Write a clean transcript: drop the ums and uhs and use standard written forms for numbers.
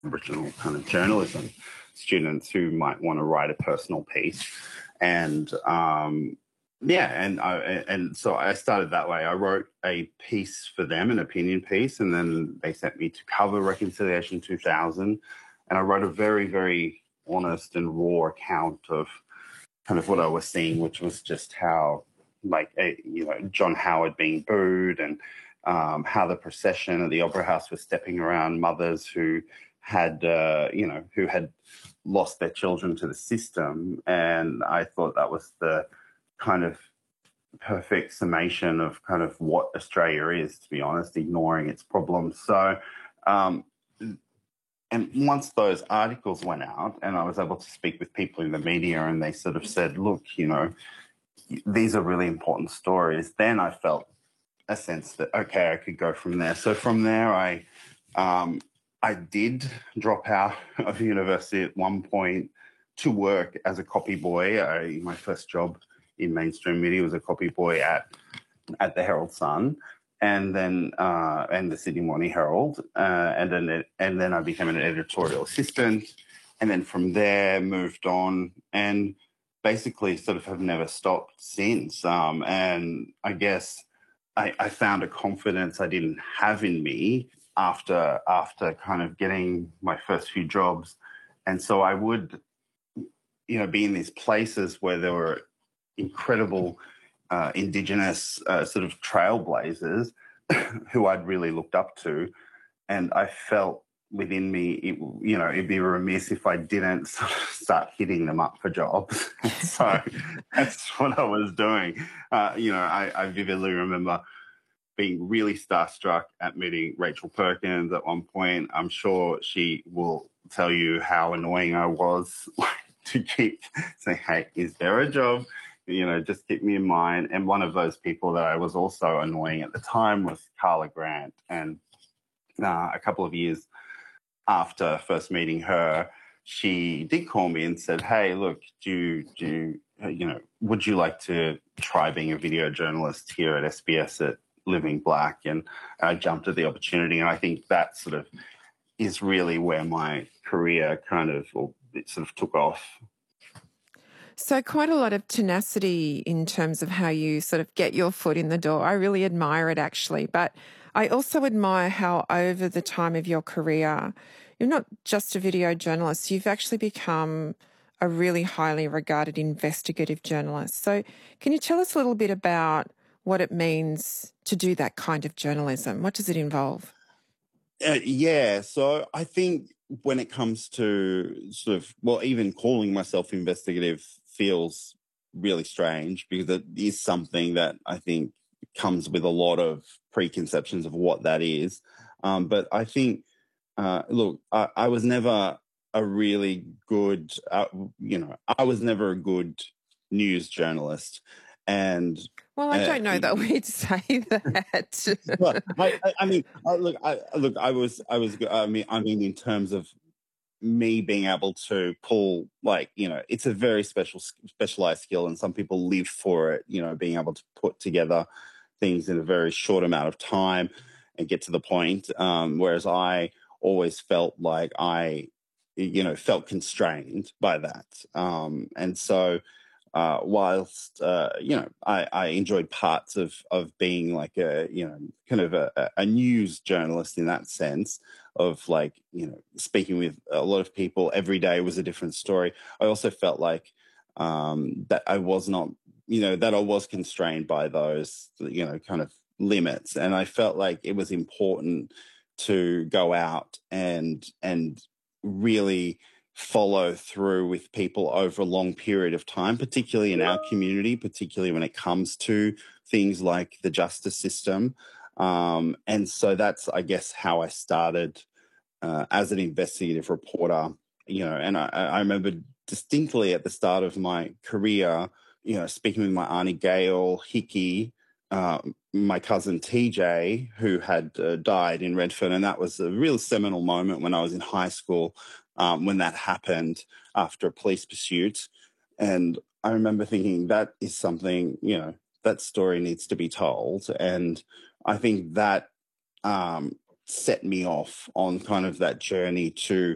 Aboriginal kind of journalism students who might want to write a personal piece. And so I started that way. I wrote a piece for them, an opinion piece, and then they sent me to cover Reconciliation 2000. And I wrote a very, very honest and raw account of kind of what I was seeing, which was just how, John Howard being booed, and how the procession at the Opera House was stepping around mothers who had lost their children to the system. And I thought that was the kind of perfect summation of kind of what Australia is, to be honest, ignoring its problems. So, and once those articles went out and I was able to speak with people in the media and they sort of said, look, these are really important stories, then I felt a sense that, okay, I could go from there. So from there, I did drop out of university at one point to work as a copy boy. My first job in mainstream media was a copy boy at the Herald Sun, and then and the Sydney Morning Herald, and then I became an editorial assistant, and then from there moved on and basically sort of have never stopped since. And I guess I found a confidence I didn't have in me after kind of getting my first few jobs. And so I would, be in these places where there were incredible Indigenous sort of trailblazers who I'd really looked up to. And I felt within me, it'd be remiss if I didn't sort of start hitting them up for jobs. So that's what I was doing. I vividly remember being really starstruck at meeting Rachel Perkins at one point. I'm sure she will tell you how annoying I was to keep saying, hey, is there a job? Just keep me in mind. And one of those people that I was also annoying at the time was Carla Grant. And a couple of years after first meeting her, she did call me and said, hey, look, would you like to try being a video journalist here at SBS at Living Black? And I jumped at the opportunity. And I think that sort of is really where my career it sort of took off. So quite a lot of tenacity in terms of how you sort of get your foot in the door. I really admire it, actually. But I also admire how over the time of your career, you're not just a video journalist, you've actually become a really highly regarded investigative journalist. So can you tell us a little bit about what it means to do that kind of journalism? What does it involve? So I think when it comes to even calling myself investigative feels really strange, because it is something that I think comes with a lot of preconceptions of what that is. But I think, I was never a really good, I was never a good news jourналist. And well, I don't know that we'd say that. Well, I mean, in terms of me being able to pull, it's a very specialized skill, and some people live for it. Being able to put together things in a very short amount of time and get to the point. Whereas I always felt like I, felt constrained by that, and so. Whilst I enjoyed parts of being like a news journalist in that sense of speaking with a lot of people every day was a different story. I also felt like that I was not, that I was constrained by those kind of limits, and I felt like it was important to go out and really follow through with people over a long period of time, particularly in our community, particularly when it comes to things like the justice system. And so that's, I guess, how I started as an investigative reporter, and I remember distinctly at the start of my career, speaking with my auntie Gail Hickey, my cousin TJ, who had died in Redfern. And that was a real seminal moment when I was in high school, when that happened after a police pursuit. And I remember thinking that is something, that story needs to be told. And I think that set me off on kind of that journey to